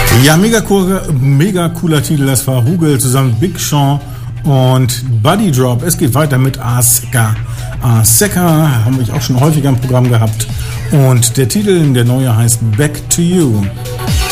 Ja, mega cooler Titel. Das war Hugel zusammen mit Big Sean und Buddy Drop. Es geht weiter mit Aseka. Aseka haben wir auch schon häufiger im Programm gehabt. Und der Titel, der neue, heißt Back to You.